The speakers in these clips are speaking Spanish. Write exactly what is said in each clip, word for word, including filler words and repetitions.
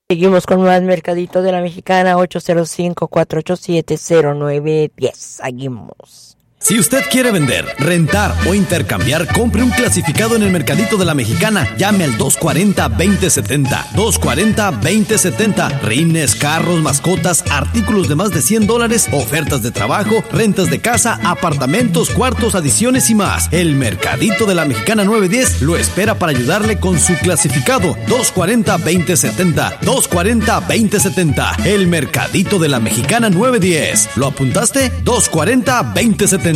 Seguimos con más Mercadito de la Mexicana, ocho cero cinco, cuatro ocho siete, cero nueve uno cero. Seguimos. Si usted quiere vender, rentar o intercambiar, compre un clasificado en el Mercadito de la Mexicana. Llame al dos cuarenta, veinte setenta. dos cuarenta, veinte setenta. Rines, carros, mascotas, artículos de más de cien dólares, ofertas de trabajo, rentas de casa, apartamentos, cuartos, adiciones y más. El Mercadito de la Mexicana nueve diez lo espera para ayudarle con su clasificado. dos cuarenta, veinte setenta. dos cuarenta, veinte setenta. El Mercadito de la Mexicana nueve diez. ¿Lo apuntaste? dos cuarenta, veinte setenta.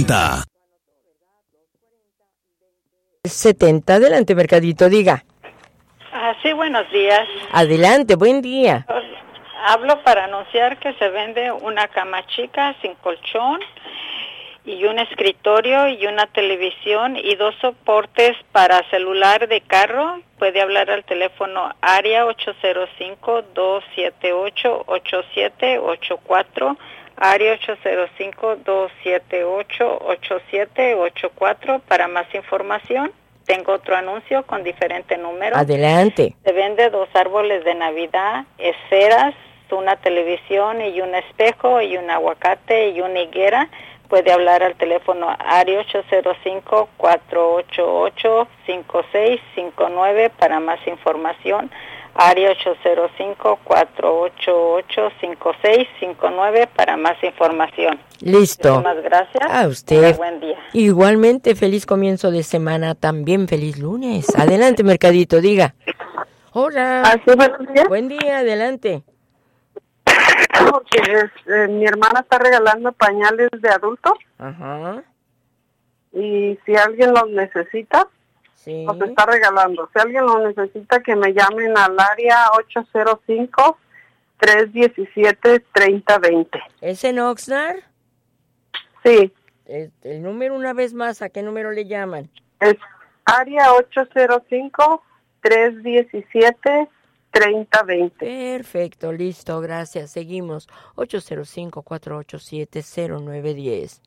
setenta, adelante Mercadito, diga. Ah, sí, buenos días. Adelante, buen día. Hablo para anunciar que se vende una cama chica sin colchón y un escritorio y una televisión y dos soportes para celular de carro. Puede hablar al teléfono área ocho cero cinco, dos siete ocho, ocho siete ocho cuatro. Área ocho cero cinco, dos siete ocho, ocho siete ocho cuatro para más información. Tengo otro anuncio con diferente número. Adelante. Se vende dos árboles de Navidad, esferas, una televisión y un espejo y un aguacate y una higuera. Puede hablar al teléfono área ocho cero cinco, cuatro ocho ocho, cinco seis cinco nueve para más información. Área ocho cero cinco, cuatro ocho ocho, cinco seis cinco nueve para más información. Listo. Muchas gracias. A usted. Buen día. Igualmente, feliz comienzo de semana, también feliz lunes. Adelante, Mercadito, diga. Hola. ¿Ah, sí, buenos días? Buen día, adelante. Porque eh, mi hermana está regalando pañales de adultos. Ajá. Y si alguien los necesita, sí. los está regalando. Si alguien los necesita, que me llamen al área ocho cero cinco, tres uno siete, tres cero dos cero. ¿Es en Oxnard? Sí. El, el número una vez más, ¿a qué número le llaman? Es área ocho cero cinco, tres uno siete, tres cero dos cero. Perfecto, listo, gracias. Seguimos. ocho cero cinco, cuatro ocho siete, cero nueve uno cero.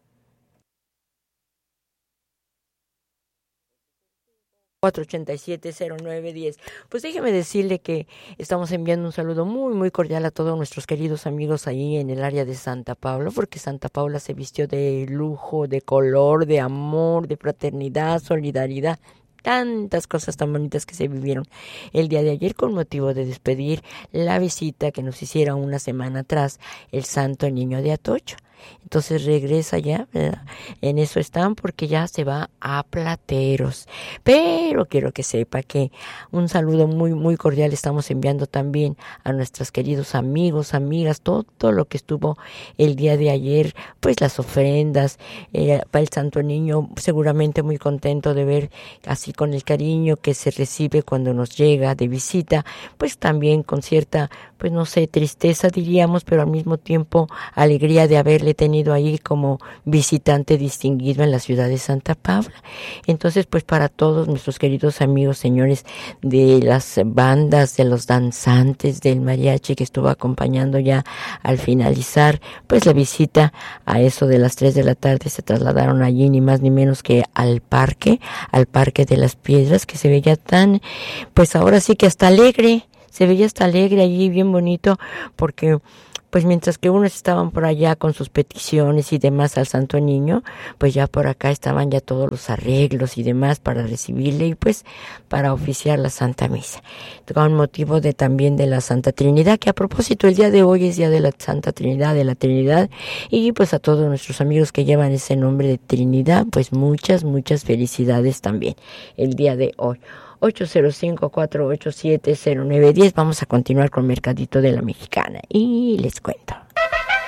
cuatro ocho siete, cero nueve uno cero. Pues déjeme decirle que estamos enviando un saludo muy, muy cordial a todos nuestros queridos amigos ahí en el área de Santa Paula, porque Santa Paula se vistió de lujo, de color, de amor, de fraternidad, solidaridad. Tantas cosas tan bonitas que se vivieron el día de ayer con motivo de despedir la visita que nos hiciera una semana atrás el Santo Niño de Atocha. Entonces regresa ya, ¿verdad? En eso están porque ya se va a Plateros. Pero quiero que sepa que un saludo muy, muy cordial estamos enviando también a nuestros queridos amigos, amigas, todo, todo lo que estuvo el día de ayer, pues las ofrendas, eh, para el Santo Niño, seguramente muy contento de ver así con el cariño que se recibe cuando nos llega de visita, pues también con cierta, pues no sé, tristeza diríamos, pero al mismo tiempo alegría de haberle tenido ahí como visitante distinguido en la ciudad de Santa Paula. Entonces, pues para todos nuestros queridos amigos, señores, de las bandas, de los danzantes, del mariachi que estuvo acompañando ya al finalizar, pues la visita a eso de las tres de la tarde, se trasladaron allí ni más ni menos que al parque, al Parque de las Piedras, que se veía tan, pues ahora sí que hasta alegre, se veía hasta alegre allí, bien bonito, porque pues mientras que unos estaban por allá con sus peticiones y demás al Santo Niño, pues ya por acá estaban ya todos los arreglos y demás para recibirle y pues para oficiar la Santa Misa. Con motivo de también de la Santa Trinidad, que a propósito el día de hoy es día de la Santa Trinidad, de la Trinidad, y pues a todos nuestros amigos que llevan ese nombre de Trinidad, pues muchas, muchas felicidades también el día de hoy. ocho cero cinco, cuatro ocho siete, cero nueve uno cero. Vamos a continuar con Mercadito de la Mexicana y les cuento.